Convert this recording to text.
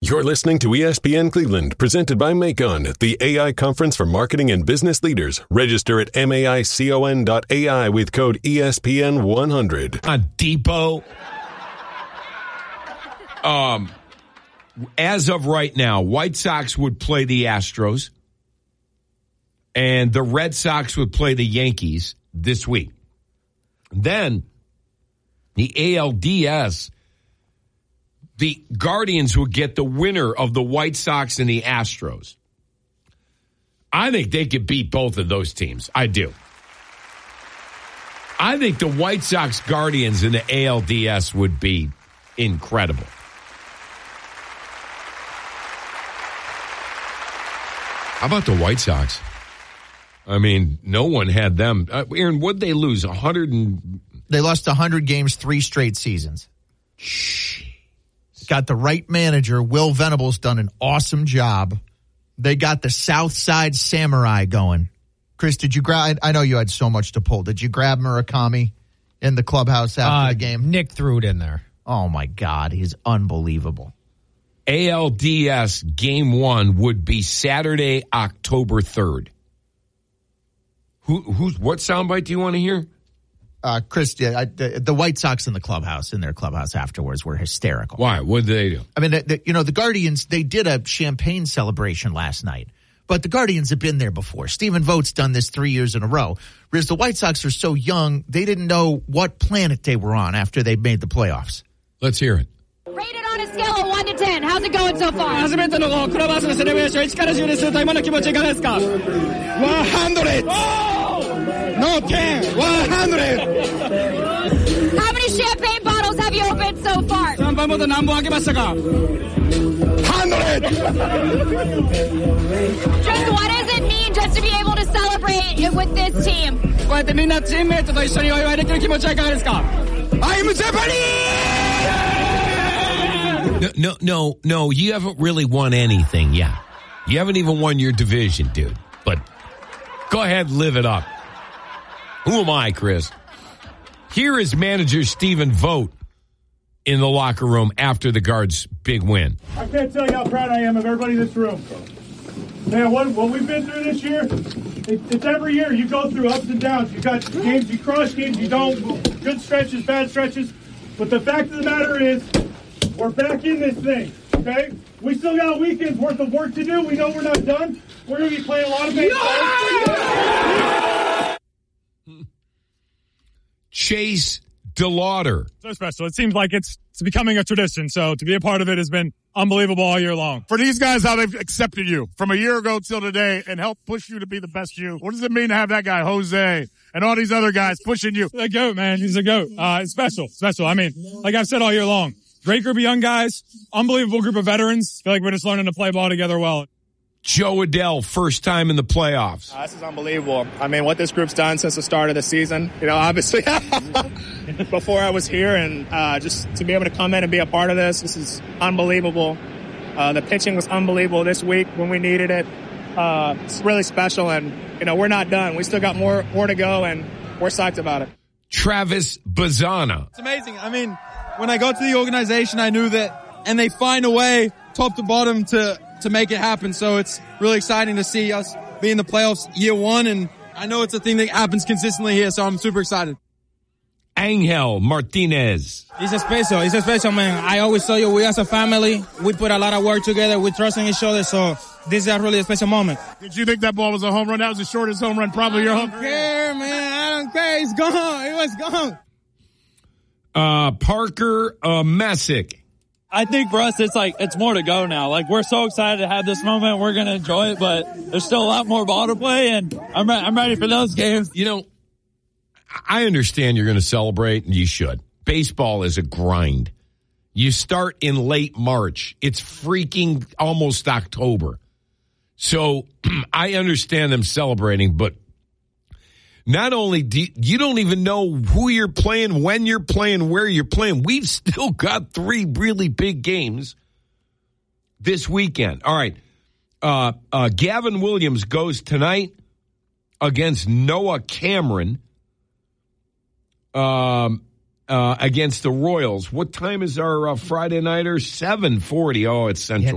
You're listening to ESPN Cleveland, presented by Macon, the AI conference for marketing and business leaders. Register at maicon.ai with code ESPN100. A depot. As of right now, White Sox would play the Astros, and the Red Sox would play the Yankees this week. Then, the ALDS, the Guardians would get the winner of the White Sox and the Astros. I think they could beat both of those teams. I do. I think the White Sox Guardians in the ALDS would be incredible. How about the White Sox? I mean, no one had them. Aaron, what'd they lose? They lost 100 games 3 straight seasons. Got the right manager. Will Venable's done an awesome job. They got the South Side Samurai going. Chris, did you grab? I know you had so much to pull. Did you grab Murakami in the clubhouse after the game? Nick threw it in there. Oh, my God. He's unbelievable. ALDS Game 1 would be Saturday, October 3rd. What soundbite do you want to hear? Chris, the White Sox in their clubhouse afterwards were hysterical. Why? What did they do? I mean, the Guardians, they did a champagne celebration last night, but the Guardians have been there before. Stephen Vogt's done this 3 years in a row. Whereas the White Sox are so young, they didn't know what planet they were on after they made the playoffs. Let's hear it. Rated on a scale of 1 to 10. How's it going so far? 初めてのクラブハウスのセレブレーション1から10ですると今の気持ちいかがですか ?100! No 10! 100! How many champagne bottles have you opened so far? シャンパンボトル何本開けましたか ?100! Just what does it mean just to be able to celebrate it with this team? こうやってみんなチームメイトと一緒にお祝いできる気持ちはいかがですか ?I'm Japanese! No, you haven't really won anything yet. You haven't even won your division, dude. But go ahead, live it up. Who am I, Chris? Here is manager Stephen Vogt in the locker room after the Guards' big win. I can't tell you how proud I am of everybody in this room. Man, what we've been through this year, it's every year. You go through ups and downs. You got games you crush, games you don't, good stretches, bad stretches. But the fact of the matter is, we're back in this thing, okay? We still got a weekend's worth of work to do. We know we're not done. We're going to be playing a lot of baseball. Chase DeLauder. So special. It seems like it's becoming a tradition. So to be a part of it has been unbelievable all year long. For these guys, how they've accepted you from a year ago till today and helped push you to be the best you. What does it mean to have that guy, Jose, and all these other guys pushing you? The GOAT, man. He's a GOAT. It's special. I mean, like I've said all year long, great group of young guys, unbelievable group of veterans. Feel like we're just learning to play ball together well. Joe Adell, first time in the playoffs. This is unbelievable. I mean, what this group's done since the start of the season, obviously before I was here, and just to be able to come in and be a part of this is unbelievable. The pitching was unbelievable this week when we needed it. It's really special, and, we're not done. We still got more to go, and we're psyched about it. Travis Bazzana. It's amazing. I mean, when I got to the organization, I knew that, and they find a way, top to bottom, to make it happen. So it's really exciting to see us be in the playoffs year one, and I know it's a thing that happens consistently here, so I'm super excited. Angel Martinez. It's a special, man. I always tell you, we as a family, we put a lot of work together. We trust in each other, so this is a really special moment. Did you think that ball was a home run? That was the shortest home run probably your home. I don't care, man. I don't care. It's gone. It was gone. Parker Messick. I think for us, it's more to go now. Like, we're so excited to have this moment. We're going to enjoy it, but there's still a lot more ball to play, and I'm ready for those games. I understand you're going to celebrate, and you should. Baseball is a grind. You start in late March. It's freaking almost October. So I understand them celebrating, but not only you don't even know who you're playing, when you're playing, where you're playing. We've still got 3 really big games this weekend. All right. Gavin Williams goes tonight against Noah Cameron against the Royals. What time is our Friday nighter? 7:40. Oh, it's Central.